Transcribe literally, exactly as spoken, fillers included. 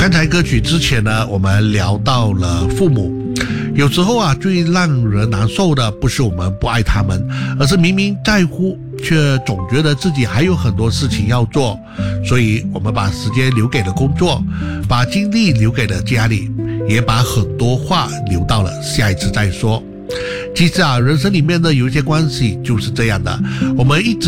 刚才歌曲之前呢，我们聊到了父母。有时候啊，最让人难受的不是我们不爱他们，而是明明在乎，却总觉得自己还有很多事情要做，所以我们把时间留给了工作，把精力留给了家里，也把很多话留到了下一次再说。其实啊，人生里面的有一些关系就是这样的，我们一直